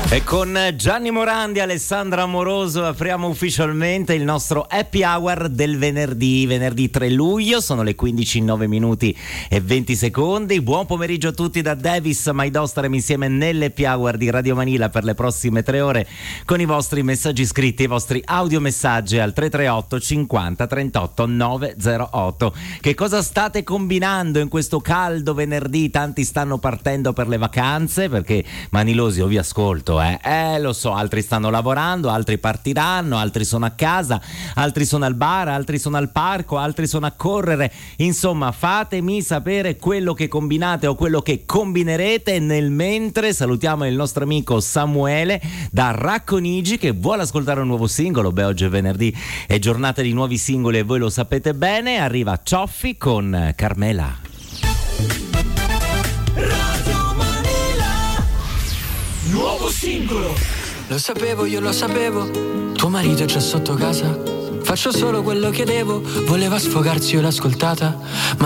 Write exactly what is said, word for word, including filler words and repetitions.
E con Gianni Morandi e Alessandra Amoroso apriamo ufficialmente il nostro happy hour del venerdì, venerdì tre luglio, sono le quindici e nove minuti e venti secondi. Buon pomeriggio a tutti da Davis, Maido, staremo insieme nell'happy hour di Radio Manila per le prossime tre ore con i vostri messaggi scritti, i vostri audiomessaggi al tre tre otto cinquanta trentotto novecentotto. Che cosa state combinando in questo caldo venerdì? Tanti stanno partendo per le vacanze perché Manilosi, io vi ascolto. Eh. eh lo so, altri stanno lavorando, altri partiranno, altri sono a casa, altri sono al bar, altri sono al parco, altri sono a correre. Insomma, fatemi sapere quello che combinate o quello che combinerete. Nel mentre salutiamo il nostro amico Samuele da Racconigi che vuole ascoltare un nuovo singolo. Beh, oggi è venerdì, è giornata di nuovi singoli e voi lo sapete bene. Arriva Cioffi con Carmela. Nuovo singolo. Lo sapevo, io lo sapevo. Tuo marito è già sotto casa. Faccio solo quello che devo. Voleva sfogarsi, io l'ho ascoltata. Ma